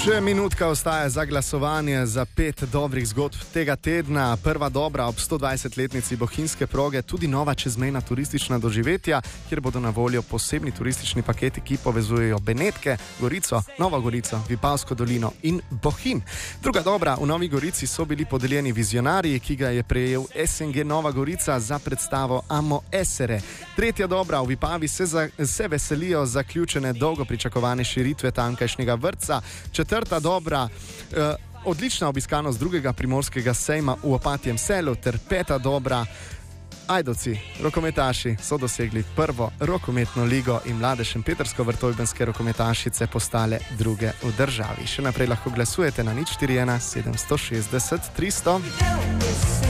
Še minutka ostaja za glasovanje za 5 dobrih zgodb tega tedna. Prva dobra ob 120-letnici bohinjske proge, tudi nova čezmejna turistična doživetja, kjer bodo na voljo posebni turistični paketi, ki povezujejo Benetke, Gorico, Novo Gorico, Vipavsko dolino in Bohinj. Druga dobra, v Novi Gorici so bili podeljeni vizionarji, ki ga je prejel SNG Nova Gorica za predstavo Amo Esere. Tretja dobra, v Vipavi se veselijo zaključene dolgo pričakovane širitve tamkajšnjega vrtca. Četrta dobra, odlična obiskanost drugega primorskega sejma v Opatjem selu, ter peta dobra, Ajdovci, rokometaši so dosegli prvo rokometno ligo in mlade šempetrsko-vrtojbenske rokometašice postale druge v državi. Še naprej lahko glasujete na 041 760 300.